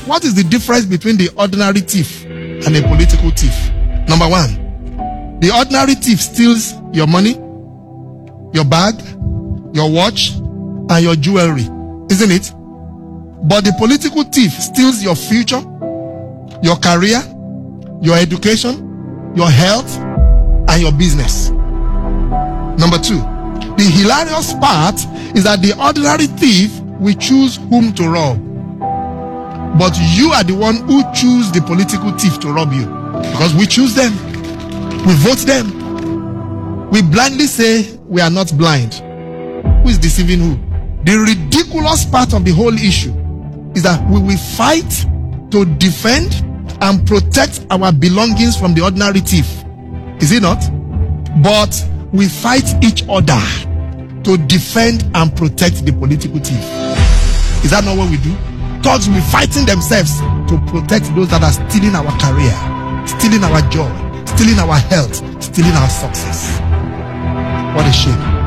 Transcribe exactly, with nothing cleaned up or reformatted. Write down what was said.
what is the difference between the ordinary thief and a political thief? Number one, the ordinary thief steals your money, your bag, your watch, and your jewelry, isn't it? But the political thief steals your future, your career, your education, your health, and your business. Number two, the hilarious part is that the ordinary thief will choose whom to rob. But you are the one who choose the political thief to rob you. Because we choose them. We vote them. We blindly say we are not blind. Who is deceiving who? The ridiculous part of the whole issue is that we will fight to defend and protect our belongings from the ordinary thief. Is it not? But we fight each other to defend and protect the political thief. Is that not what we do? Thugs will be fighting themselves to protect those that are stealing our career, stealing our joy, stealing our health, stealing our success. What a shame.